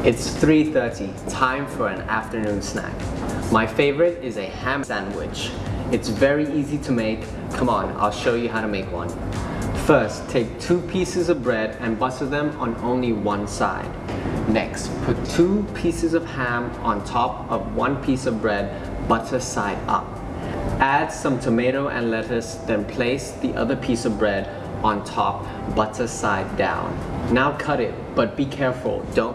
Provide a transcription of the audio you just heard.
It's 3:30, time for an afternoon snack. My favorite is a ham sandwich. It's very easy to make. Come on, I'll show you how to make one. First, take 2 pieces of bread and butter them on only one side. Next, put 2 pieces of ham on top of 1 piece of bread, butter side up. Add some tomato and lettuce, then place the other piece of bread on top, butter side down. Now cut it, but be careful, don't